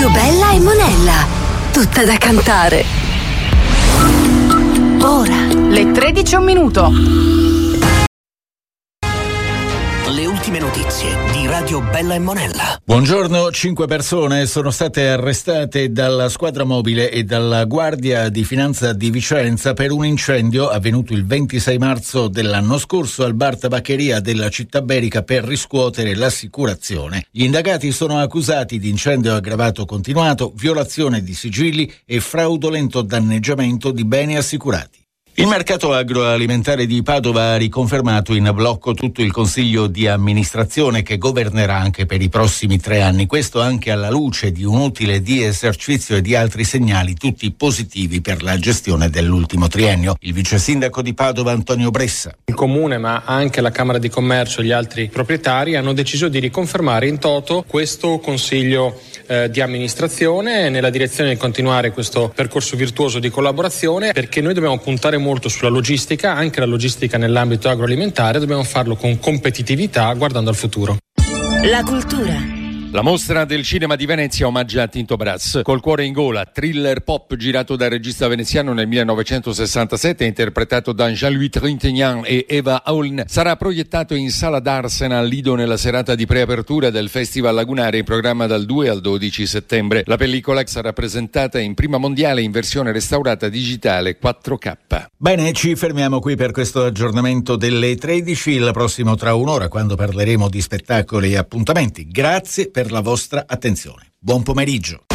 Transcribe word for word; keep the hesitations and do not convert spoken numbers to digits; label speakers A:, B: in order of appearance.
A: Radio Bella e Monella, tutta da cantare. Ora,
B: le tredici e un minuto.
C: Le ultime notizie di Radio Bella e Monella.
D: Buongiorno, cinque persone sono state arrestate dalla squadra mobile e dalla Guardia di Finanza di Vicenza per un incendio avvenuto il ventisei marzo dell'anno scorso al bar tabaccheria della città berica per riscuotere l'assicurazione. Gli indagati sono accusati di incendio aggravato continuato, violazione di sigilli e fraudolento danneggiamento di beni assicurati. Il mercato agroalimentare di Padova ha riconfermato in blocco tutto il consiglio di amministrazione che governerà anche per i prossimi tre anni. Questo anche alla luce di un utile di esercizio e di altri segnali, tutti positivi per la gestione dell'ultimo triennio. Il vice sindaco di Padova, Antonio Bressa.
E: Il Comune, ma anche la Camera di Commercio e gli altri proprietari hanno deciso di riconfermare in toto questo consiglio eh, di amministrazione nella direzione di continuare questo percorso virtuoso di collaborazione, perché noi dobbiamo puntare molto sulla logistica, anche la logistica nell'ambito agroalimentare, dobbiamo farlo con competitività guardando al futuro.
A: La cultura.
F: La mostra del cinema di Venezia omaggia Tinto Brass. Col cuore in gola, thriller pop girato dal regista veneziano nel millenovecentosessantasette, interpretato da Jean-Louis Trintignant e Eva Auln, sarà proiettato in Sala d'Arsena al Lido nella serata di preapertura del Festival Lagunare in programma dal due al dodici settembre. La pellicola sarà presentata in prima mondiale in versione restaurata digitale quattro K.
D: Bene, ci fermiamo qui per questo aggiornamento delle tredici, il prossimo tra un'ora quando parleremo di spettacoli e appuntamenti. Grazie per la vostra attenzione. Buon pomeriggio.